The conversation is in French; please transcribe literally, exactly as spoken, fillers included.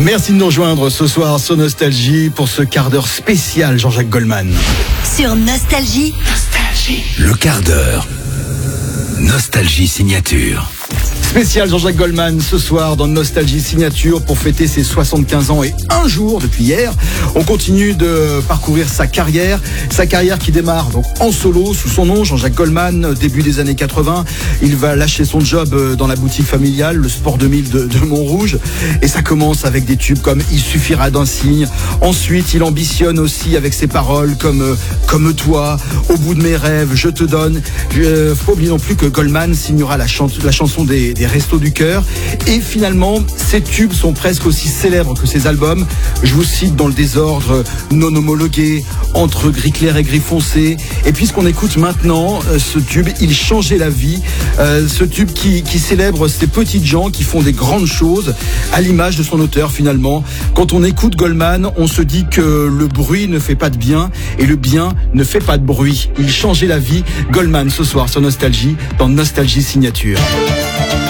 Merci de nous rejoindre ce soir sur Nostalgie pour ce quart d'heure spécial Jean-Jacques Goldman. Sur Nostalgie. Nostalgie. Le quart d'heure. Nostalgie signature. Spécial Jean-Jacques Goldman ce soir dans Nostalgie Signature pour fêter ses soixante-quinze ans et un jour depuis hier. On continue de parcourir sa carrière, sa carrière qui démarre donc en solo sous son nom Jean-Jacques Goldman, début des années quatre-vingts. Il va lâcher son job dans la boutique familiale, le Sport deux mille de, de Montrouge, et ça commence avec des tubes comme Il suffira d'un signe. Ensuite, il ambitionne aussi avec ses paroles comme Comme toi, Au bout de mes rêves, Je te donne. Euh, faut oublier non plus que Goldman signera la, chan- la chanson des, des Restos du Cœur. Et finalement, ces tubes sont presque aussi célèbres que ses albums. Je vous cite dans le désordre Non homologué, Entre gris clair et gris foncé. Et puisqu'on écoute maintenant euh, ce tube, Il changeait la vie. Euh, ce tube qui, qui célèbre ces petites gens qui font des grandes choses, à l'image de son auteur finalement. Quand on écoute Goldman, on se dit que le bruit ne fait pas de bien et le bien ne fait pas de bruit. Il changeait la vie. Goldman ce soir sur Nostalgie, dans Nostalgie Signature.